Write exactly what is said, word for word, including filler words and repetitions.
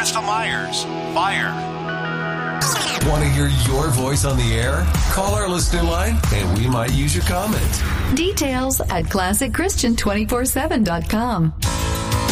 Krista Myers, Fire. Want to hear your voice on the air? Call our listener line and we might use your comment. Details at classic christian two forty-seven dot com.